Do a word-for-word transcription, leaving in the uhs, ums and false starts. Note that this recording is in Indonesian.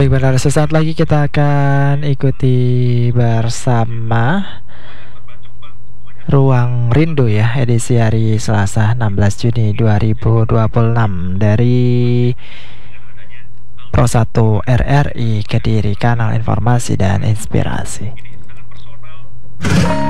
Baik benar, sesaat lagi kita akan ikuti bersama Ruang Rindu ya, edisi hari Selasa enam belas Juni dua ribu dua puluh enam dari Pro satu R R I Kediri, kanal informasi dan inspirasi.